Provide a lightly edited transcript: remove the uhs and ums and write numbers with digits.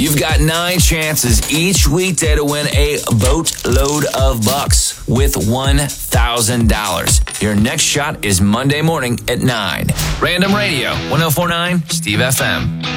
You've got 9 chances each weekday to win a boatload of bucks with $1,000. Your next shot is Monday morning at 9. Random Radio, 104.9 Steve FM.